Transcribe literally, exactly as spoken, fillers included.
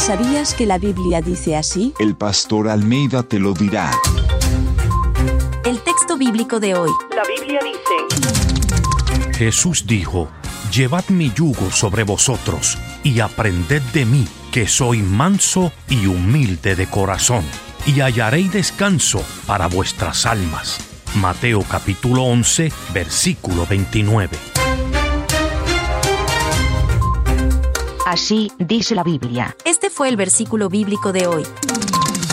¿Sabías que la Biblia dice así? El pastor Almeida te lo dirá. El texto bíblico de hoy. La Biblia dice: Jesús dijo: Llevad mi yugo sobre vosotros y aprended de mí, que soy manso y humilde de corazón, y hallaréis descanso para vuestras almas. Mateo capítulo once, versículo veintinueve. Así dice la Biblia. Este fue el versículo bíblico de hoy.